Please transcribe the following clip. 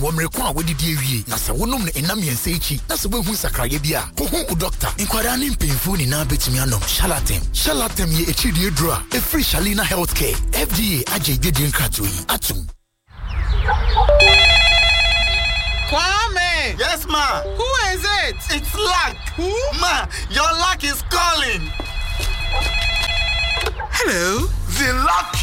mmereko a wɔdidi awie. Na sɛ wonom no enam yɛnsa echi, na sɛ wohu sakraye bi a, kohu wo doctor. Nkwara ne mpemfu ni na betumi anom Shalatem. Shalatem ye echidie dro a free Shalina Healthcare. FDA agye dedin krato yi. Atum. Kwame! Yes, ma. Who is it? It's Luck. Who? Ma, your luck is calling. Hello? The Luck